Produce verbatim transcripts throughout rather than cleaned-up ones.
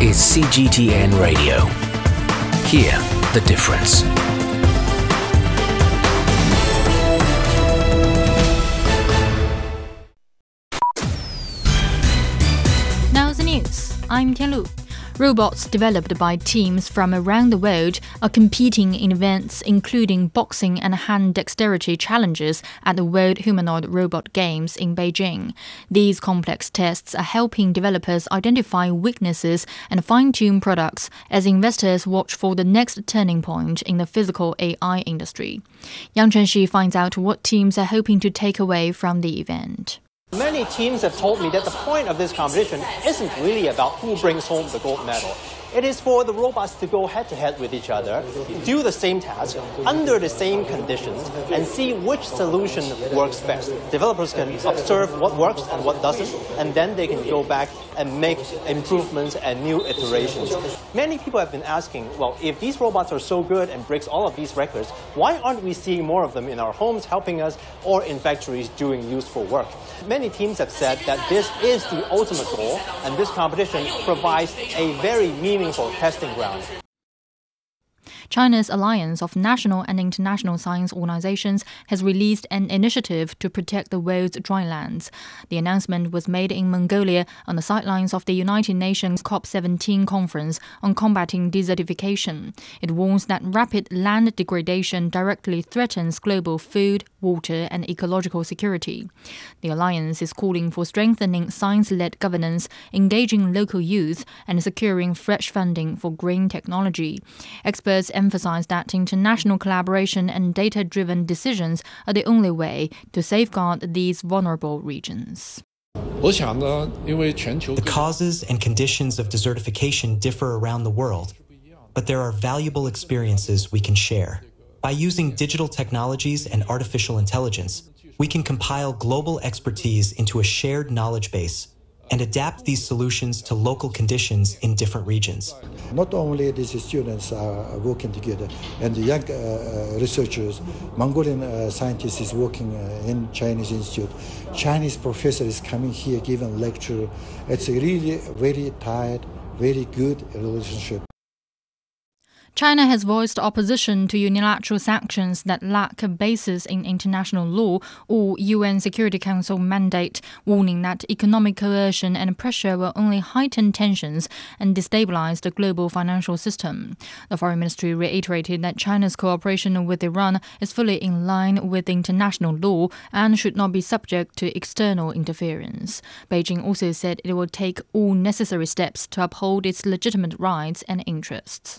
is C G T N Radio. Hear the difference. Now the news. I'm Tianlu. Robots developed by teams from around the world are competing in events including boxing and hand dexterity challenges at the World Humanoid Robot Games in Beijing. These complex tests are helping developers identify weaknesses and fine-tune products as investors watch for the next turning point in the physical A I industry. Yang Chenxi finds out what teams are hoping to take away from the event. Many teams have told me that the point of this competition isn't really about who brings home the gold medal. It is for the robots to go head-to-head with each other, do the same task, under the same conditions, and see which solution works best. Developers can observe what works and what doesn't, and then they can go back and make improvements and new iterations. Many people have been asking, well, if these robots are so good and breaks all of these records, why aren't we seeing more of them in our homes helping us or in factories doing useful work? Many teams have said that this is the ultimate goal, and this competition provides a very meaningful testing ground. China's Alliance of National and International Science Organizations has released an initiative to protect the world's drylands. The announcement was made in Mongolia on the sidelines of the United Nations COP seventeen conference on combating desertification. It warns that rapid land degradation directly threatens global food, water, and ecological security. The alliance is calling for strengthening science-led governance, engaging local youth, and securing fresh funding for green technology. Experts emphasize that international collaboration and data-driven decisions are the only way to safeguard these vulnerable regions. The causes and conditions of desertification differ around the world, but there are valuable experiences we can share. By using digital technologies and artificial intelligence, we can compile global expertise into a shared knowledge base and adapt these solutions to local conditions in different regions. Not only these students are working together and the young uh, researchers, Mongolian uh, scientists is working uh, in Chinese institute, Chinese professor is coming here giving lecture. It's a really very tight, very good relationship. China has voiced opposition to unilateral sanctions that lack a basis in international law or U N Security Council mandate, warning that economic coercion and pressure will only heighten tensions and destabilize the global financial system. The Foreign Ministry reiterated that China's cooperation with Iran is fully in line with international law and should not be subject to external interference. Beijing also said it will take all necessary steps to uphold its legitimate rights and interests.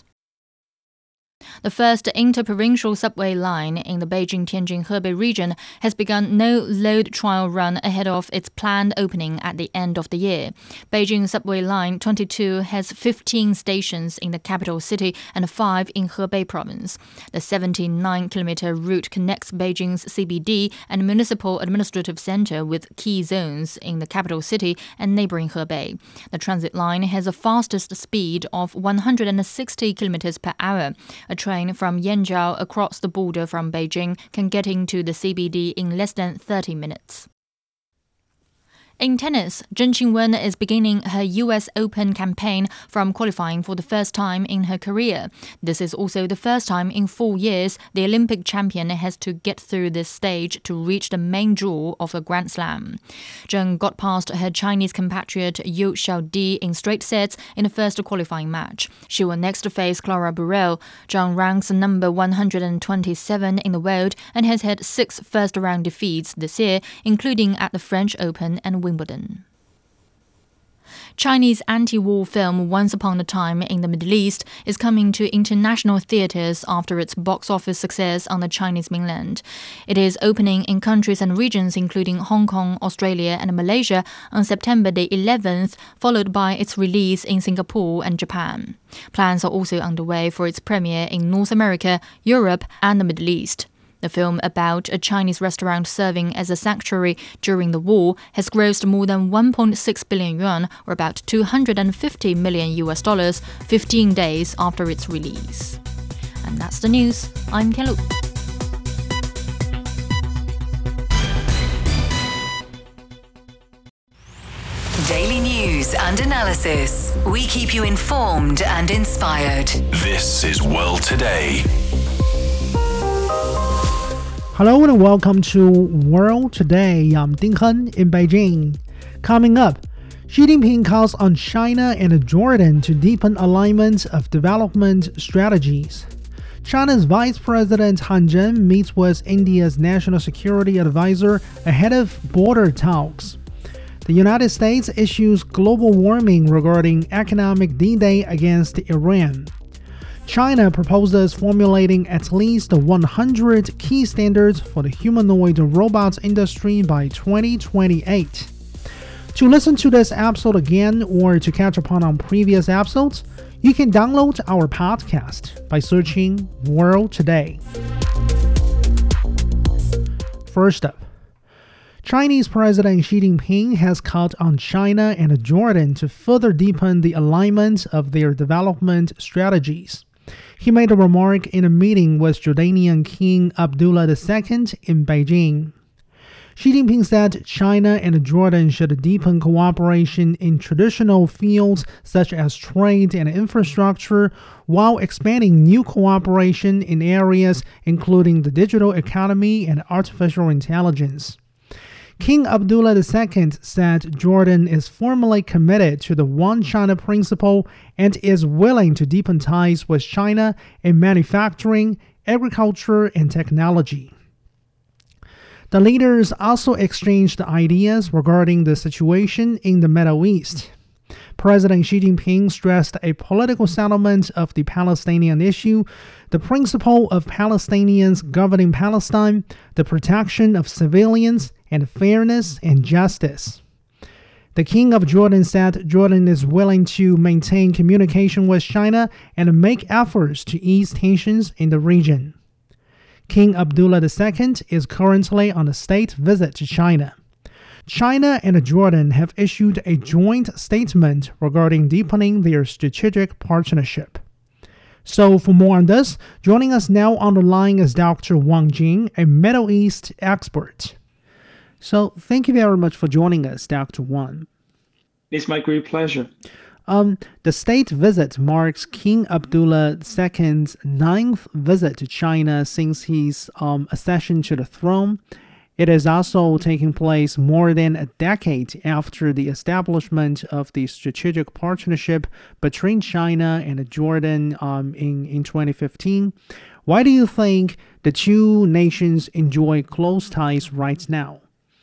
The first interprovincial subway line in the Beijing-Tianjin-Hebei region has begun no-load trial run ahead of its planned opening at the end of the year. Beijing Subway Line twenty-two has fifteen stations in the capital city and five in Hebei province. The seventy-nine kilometer route connects Beijing's C B D and municipal administrative center with key zones in the capital city and neighboring Hebei. The transit line has a fastest speed of one hundred sixty kilometers per hour. A train from Yanjiao across the border from Beijing can get into the C B D in less than thirty minutes. In tennis, Zheng Qinwen is beginning her U S Open campaign from qualifying for the first time in her career. This is also the first time in four years the Olympic champion has to get through this stage to reach the main draw of a Grand Slam. Zheng got past her Chinese compatriot Yu Xiaodi in straight sets in the first qualifying match. She will next face Clara Burel. Zheng ranks number one hundred twenty-seven in the world and has had six first-round defeats this year, including at the French Open and Wimbledon. Chinese anti-war film Once Upon a Time in the Middle East is coming to international theaters after its box office success on the Chinese mainland. It is opening in countries and regions including Hong Kong, Australia and Malaysia on September the eleventh, followed by its release in Singapore and Japan. Plans are also underway for its premiere in North America, Europe and the Middle East. The film, about a Chinese restaurant serving as a sanctuary during the war, has grossed more than one point six billion yuan, or about two hundred fifty million U S dollars, fifteen days after its release. And that's the news. I'm Tianlu. Daily news and analysis. We keep you informed and inspired. This is World Today. Hello and welcome to World Today. I'm Ding Hen in Beijing. Coming up, Xi Jinping calls on China and Jordan to deepen alignment of development strategies. China's Vice President Han Zheng meets with India's National Security Advisor ahead of border talks. The United States issues global warning regarding economic D-Day against Iran. China proposes formulating at least one hundred key standards for the humanoid robots industry by twenty twenty-eight. To listen to this episode again or to catch up on previous episodes, you can download our podcast by searching World Today. First up, Chinese President Xi Jinping has called on China and Jordan to further deepen the alignment of their development strategies. He made a remark in a meeting with Jordanian King Abdullah the Second in Beijing. Xi Jinping said China and Jordan should deepen cooperation in traditional fields such as trade and infrastructure, while expanding new cooperation in areas including the digital economy and artificial intelligence. King Abdullah the Second said Jordan is formally committed to the One China principle and is willing to deepen ties with China in manufacturing, agriculture, and technology. The leaders also exchanged ideas regarding the situation in the Middle East. President Xi Jinping stressed a political settlement of the Palestinian issue, the principle of Palestinians governing Palestine, the protection of civilians, and fairness and justice. The King of Jordan said Jordan is willing to maintain communication with China and make efforts to ease tensions in the region. King Abdullah the Second is currently on a state visit to China. China and Jordan have issued a joint statement regarding deepening their strategic partnership. So for more on this, joining us now on the line is Doctor Wang Jing, a Middle East expert. So thank you very much for joining us, Doctor Wang. It's my great pleasure. Um, the state visit marks King Abdullah the Second's ninth visit to China since his um, accession to the throne. It is also taking place more than a decade after the establishment of the strategic partnership between China and Jordan um, in, in twenty fifteen. Why do you think the two nations enjoy close ties right now?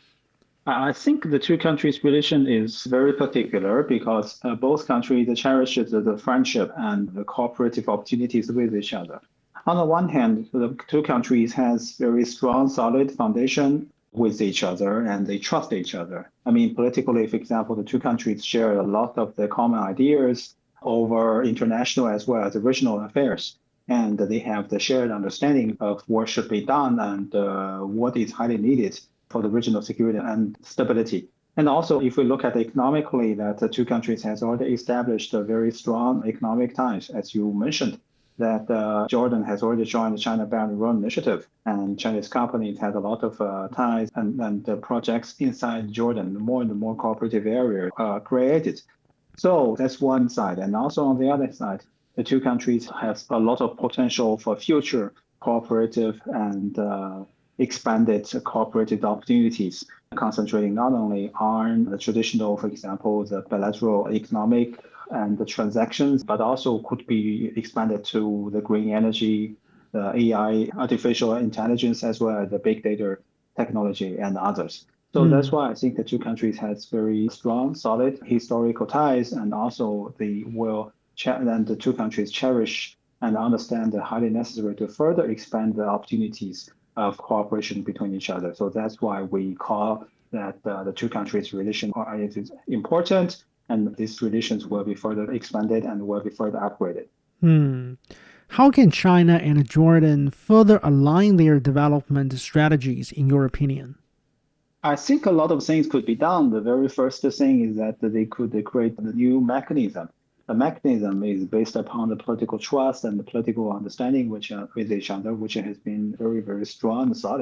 I think the two countries' relation is very particular because uh, both countries cherish the, the friendship and the cooperative opportunities with each other. On the one hand, the two countries has very strong, solid foundation with each other and they trust each other. I mean, politically, for example, the two countries share a lot of the common ideas over international as well as regional affairs. And they have the shared understanding of what should be done and uh, what is highly needed for the regional security and stability. And also, if we look at economically, that the two countries has already established a very strong economic ties, as you mentioned, that uh, Jordan has already joined the China Belt and Road Initiative, and Chinese companies had a lot of uh, ties and, and uh, projects inside Jordan. More and more cooperative areas are created. So that's one side. And also on the other side, the two countries have a lot of potential for future cooperative and uh, expanded cooperative opportunities, concentrating not only on the traditional, for example, the bilateral economic and the transactions, but also could be expanded to the green energy, the A I, artificial intelligence, as well as the big data technology and others. So mm. that's why I think the two countries has very strong, solid historical ties, and also they will, and the two countries cherish and understand the highly necessary to further expand the opportunities of cooperation between each other. So that's why we call that uh, the two countries' relation are important, and these relations will be further expanded and will be further upgraded. Hmm. How can China and Jordan further align their development strategies, in your opinion? I think a lot of things could be done. The very first thing is that they could create a new mechanism. The mechanism is based upon the political trust and the political understanding which uh, with each other, which has been very, very strong and solid.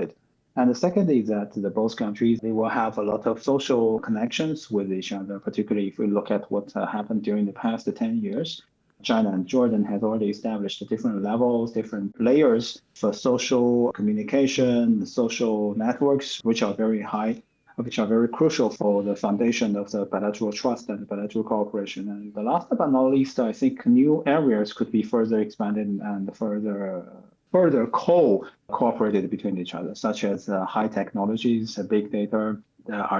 And the second is that the both countries, they will have a lot of social connections with each other, particularly if we look at what uh, happened during the past ten years. China and Jordan has already established different levels, different layers for social communication, social networks, which are very high, which are very crucial for the foundation of the bilateral trust and bilateral cooperation. And the last but not least, I think new areas could be further expanded and further further co-cooperated between each other, such as uh, high technologies, uh, big data, uh,